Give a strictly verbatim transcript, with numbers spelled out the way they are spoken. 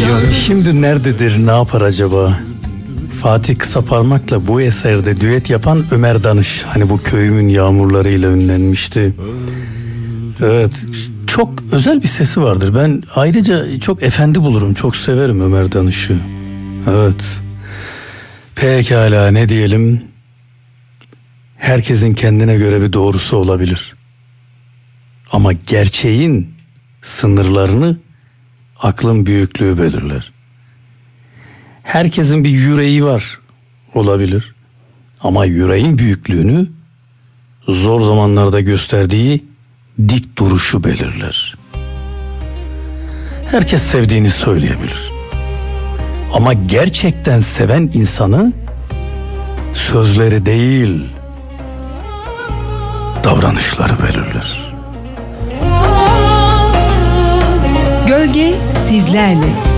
Şimdi nerededir, ne yapar acaba? Fatih Kısaparmak'la bu eserde düet yapan Ömer Danış. Hani bu Köyümün Yağmurlarıyla ünlenmişti. Evet, çok özel bir sesi vardır. Ben ayrıca çok efendi bulurum, çok severim Ömer Danış'ı. Evet. Pekala, ne diyelim? Herkesin kendine göre bir doğrusu olabilir. Ama gerçeğin sınırlarını aklın büyüklüğü belirler. Herkesin bir yüreği var olabilir. Ama yüreğin büyüklüğünü zor zamanlarda gösterdiği dik duruşu belirler. Herkes sevdiğini söyleyebilir. Ama gerçekten seven insanı sözleri değil, davranışları belirler. Gölge sizlerle.